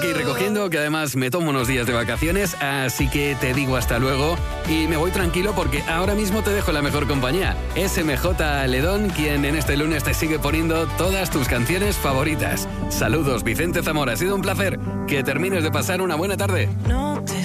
que ir recogiendo, que además me tomo unos días de vacaciones, así que te digo hasta luego y me voy tranquilo porque ahora mismo te dejo la mejor compañía. SMJ Ledón, quien en este lunes te sigue poniendo todas tus canciones favoritas. Saludos, Vicente Zamora, ha sido un placer. Que termines de pasar una buena tarde.